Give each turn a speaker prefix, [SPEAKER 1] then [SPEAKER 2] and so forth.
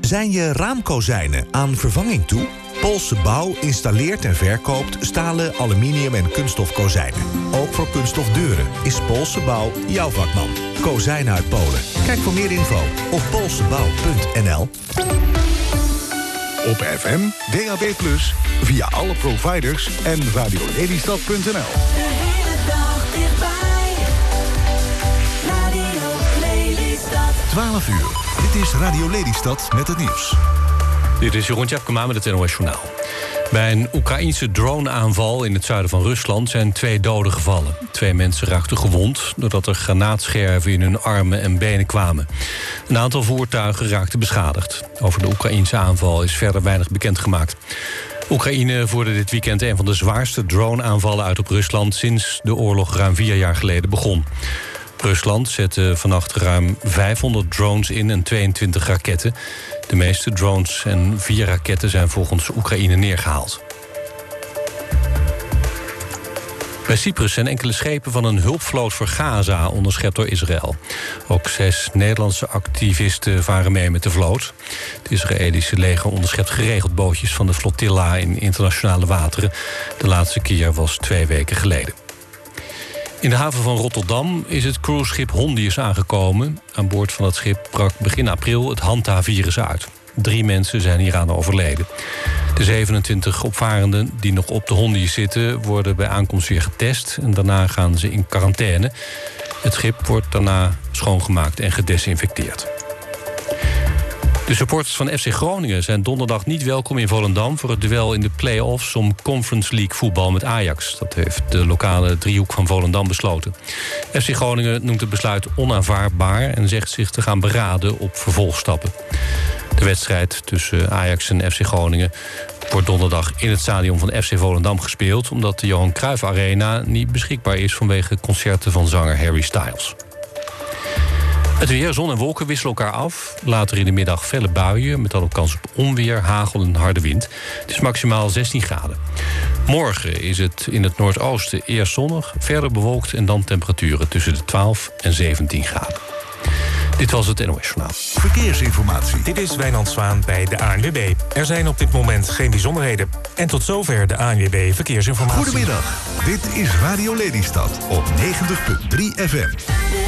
[SPEAKER 1] Zijn je raamkozijnen aan vervanging toe? Poolse Bouw installeert en verkoopt stalen, aluminium en kunststof kozijnen. Ook voor kunststof deuren is Poolse Bouw jouw vakman. Kozijnen uit Polen. Kijk voor meer info op poolsebouw.nl.
[SPEAKER 2] Op FM, DAB+, via alle providers en radiolelystad.nl.
[SPEAKER 3] De hele dag dichtbij. Radio Lelystad.
[SPEAKER 2] 12 uur. Dit is Radio Lelystad met het nieuws.
[SPEAKER 4] Dit is Jeroen Tjepkema met het NOS Journaal. Bij een Oekraïense droneaanval in het zuiden van Rusland zijn 2 doden gevallen. 2 mensen raakten gewond doordat er granaatscherven in hun armen en benen kwamen. Een aantal voertuigen raakten beschadigd. Over de Oekraïense aanval is verder weinig bekendgemaakt. Oekraïne voerde dit weekend een van de zwaarste droneaanvallen uit op Rusland sinds de oorlog ruim 4 jaar geleden begon. Rusland zette vannacht ruim 500 drones in en 22 raketten. De meeste drones en 4 raketten zijn volgens Oekraïne neergehaald. Bij Cyprus zijn enkele schepen van een hulpvloot voor Gaza onderschept door Israël. Ook 6 Nederlandse activisten varen mee met de vloot. Het Israëlische leger onderschept geregeld bootjes van de flotilla in internationale wateren. De laatste keer was 2 weken geleden. In de haven van Rotterdam is het cruiseschip Hondius aangekomen. Aan boord van het schip brak begin april het Hanta-virus uit. 3 mensen zijn hieraan overleden. De 27 opvarenden die nog op de Hondius zitten worden bij aankomst weer getest en daarna gaan ze in quarantaine. Het schip wordt daarna schoongemaakt en gedesinfecteerd. De supporters van FC Groningen zijn donderdag niet welkom in Volendam voor het duel in de play-offs om Conference League voetbal met Ajax. Dat heeft de lokale driehoek van Volendam besloten. FC Groningen noemt het besluit onaanvaardbaar en zegt zich te gaan beraden op vervolgstappen. De wedstrijd tussen Ajax en FC Groningen wordt donderdag in het stadion van FC Volendam gespeeld, omdat de Johan Cruijff Arena niet beschikbaar is vanwege concerten van zanger Harry Styles. Het weer, zon en wolken wisselen elkaar af. Later in de middag felle buien, met dan ook kans op onweer, hagel en harde wind. Het is maximaal 16 graden. Morgen is het in het noordoosten eerst zonnig, verder bewolkt en dan temperaturen tussen de 12 en 17 graden. Dit was het NOS Journaal.
[SPEAKER 2] Verkeersinformatie.
[SPEAKER 5] Dit is Wijnand Zwaan bij de ANWB. Er zijn op dit moment geen bijzonderheden. En tot zover de ANWB Verkeersinformatie.
[SPEAKER 2] Goedemiddag, dit is Radio Lelystad op 90.3 FM.